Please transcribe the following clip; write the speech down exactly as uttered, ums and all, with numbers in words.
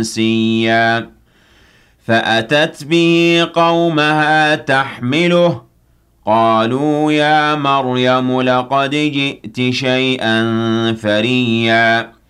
سِيًّا فأتت به قومها تحمله قالوا يا مريم لقد جئت شيئا فريا